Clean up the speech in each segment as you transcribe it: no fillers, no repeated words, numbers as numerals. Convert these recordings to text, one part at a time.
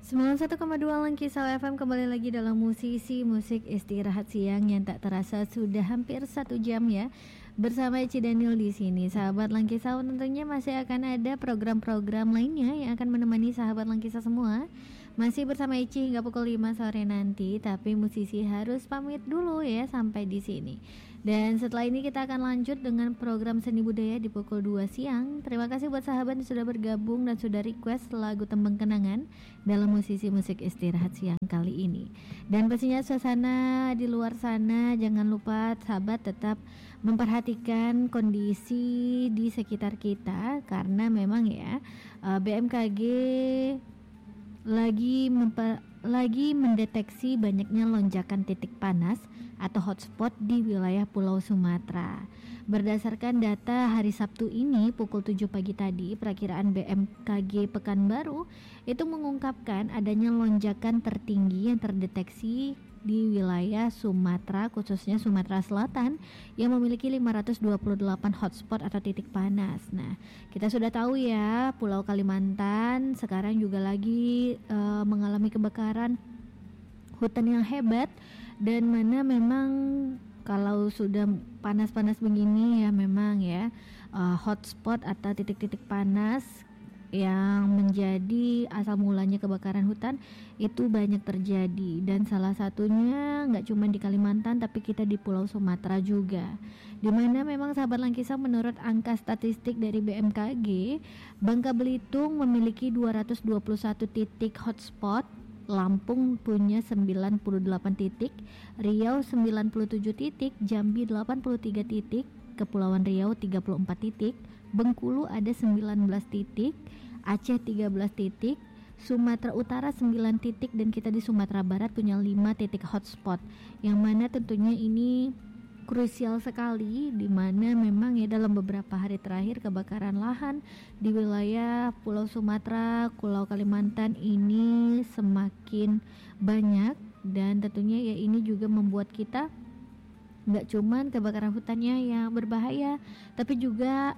91,2 Langkisau FM kembali lagi dalam musisi musik istirahat siang yang tak terasa sudah hampir 1 jam ya. Bersama Eci Daniel di sini. Sahabat Langkisau, tentunya masih akan ada program-program lainnya yang akan menemani sahabat Langkisau semua. Masih bersama Eci hingga pukul 5 sore nanti, tapi musisi harus pamit dulu ya sampai di sini. Dan setelah ini kita akan lanjut dengan program seni budaya di pukul 2 siang. Terima kasih buat sahabat yang sudah bergabung dan sudah request lagu Tembang Kenangan dalam musisi musik istirahat siang kali ini. Dan pastinya suasana di luar sana, jangan lupa sahabat tetap memperhatikan kondisi di sekitar kita, karena memang ya BMKG lagi mendeteksi banyaknya lonjakan titik panas atau hotspot di wilayah Pulau Sumatera. Berdasarkan data hari Sabtu ini pukul 7 pagi tadi, perakiraan BMKG Pekanbaru itu mengungkapkan adanya lonjakan tertinggi yang terdeteksi di wilayah Sumatera, khususnya Sumatera Selatan yang memiliki 528 hotspot atau titik panas. Nah, kita sudah tahu ya, Pulau Kalimantan sekarang juga lagi mengalami kebakaran hutan yang hebat, dan mana memang kalau sudah panas-panas begini ya memang ya hotspot atau titik-titik panas yang menjadi asal mulanya kebakaran hutan itu banyak terjadi, dan salah satunya nggak cuma di Kalimantan tapi kita di Pulau Sumatera juga, dimana memang sahabat Langkisau menurut angka statistik dari BMKG, Bangka Belitung memiliki 221 titik hotspot, Lampung punya 98 titik, Riau 97 titik, Jambi 83 titik, Kepulauan Riau 34 titik, Bengkulu ada 19 titik, Aceh 13 titik, Sumatera Utara 9 titik, dan kita di Sumatera Barat punya 5 titik hotspot, yang mana tentunya ini krusial sekali, di mana memang ya dalam beberapa hari terakhir kebakaran lahan di wilayah Pulau Sumatera, Pulau Kalimantan ini semakin banyak, dan tentunya ya ini juga membuat kita nggak cuman kebakaran hutannya yang berbahaya, tapi juga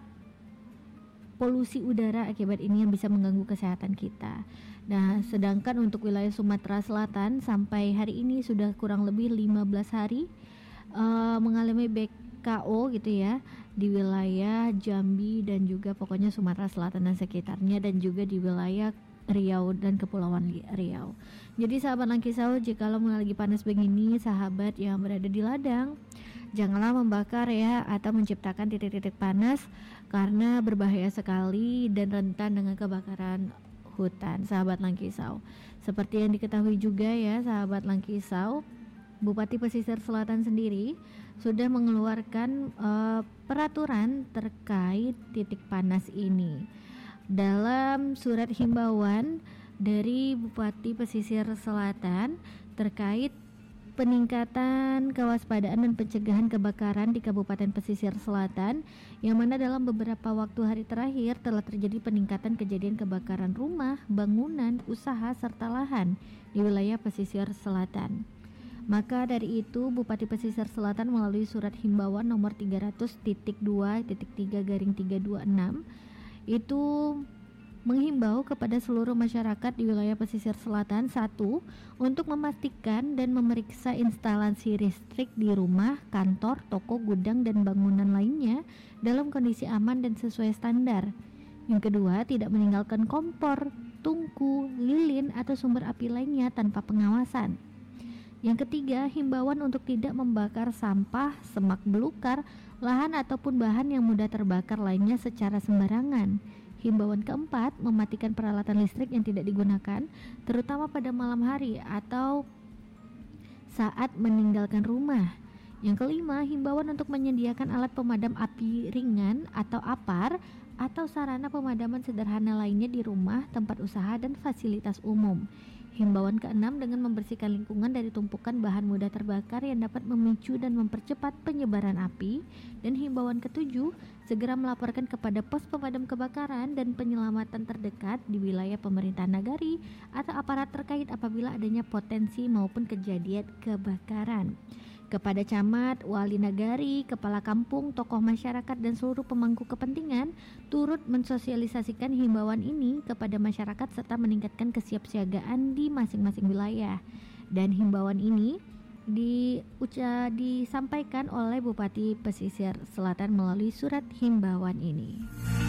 polusi udara akibat ini yang bisa mengganggu kesehatan kita. Nah, sedangkan untuk wilayah Sumatera Selatan sampai hari ini sudah kurang lebih 15 hari mengalami BKO gitu ya, di wilayah Jambi dan juga pokoknya Sumatera Selatan dan sekitarnya, dan juga di wilayah Riau dan Kepulauan Riau. Jadi sahabat Langkisau, jikalau lagi panas begini, sahabat yang berada di ladang, janganlah membakar ya atau menciptakan titik-titik panas, karena berbahaya sekali dan rentan dengan kebakaran hutan, sahabat Langkisau. Seperti yang diketahui juga ya sahabat Langkisau, Bupati Pesisir Selatan sendiri sudah mengeluarkan peraturan terkait titik panas ini. Dalam surat himbauan dari Bupati Pesisir Selatan terkait peningkatan kewaspadaan dan pencegahan kebakaran di Kabupaten Pesisir Selatan, yang mana dalam beberapa waktu hari terakhir telah terjadi peningkatan kejadian kebakaran rumah, bangunan, usaha, serta lahan di wilayah Pesisir Selatan. Maka dari itu Bupati Pesisir Selatan melalui surat himbauan nomor 300.2.3/326 itu menghimbau kepada seluruh masyarakat di wilayah pesisir selatan, 1, untuk memastikan dan memeriksa instalasi listrik di rumah, kantor, toko, gudang, dan bangunan lainnya dalam kondisi aman dan sesuai standar. Yang kedua, tidak meninggalkan kompor, tungku, lilin, atau sumber api lainnya tanpa pengawasan. Yang ketiga, himbauan untuk tidak membakar sampah, semak belukar, lahan ataupun bahan yang mudah terbakar lainnya secara sembarangan. Himbauan keempat, mematikan peralatan listrik yang tidak digunakan, terutama pada malam hari atau saat meninggalkan rumah. Yang kelima, himbauan untuk menyediakan alat pemadam api ringan atau APAR atau sarana pemadaman sederhana lainnya di rumah, tempat usaha, dan fasilitas umum. Himbauan keenam, dengan membersihkan lingkungan dari tumpukan bahan mudah terbakar yang dapat memicu dan mempercepat penyebaran api. Dan himbauan ketujuh, segera melaporkan kepada pos pemadam kebakaran dan penyelamatan terdekat di wilayah pemerintahan nagari atau aparat terkait apabila adanya potensi maupun kejadian kebakaran. Kepada camat, wali nagari, kepala kampung, tokoh masyarakat dan seluruh pemangku kepentingan turut mensosialisasikan himbauan ini kepada masyarakat serta meningkatkan kesiapsiagaan di masing-masing wilayah. Dan himbauan ini disampaikan oleh Bupati Pesisir Selatan melalui surat himbauan ini.